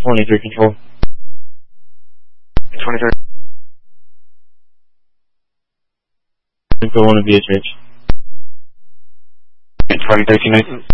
23 control. 23. Info 1 of VHH. 2013 license.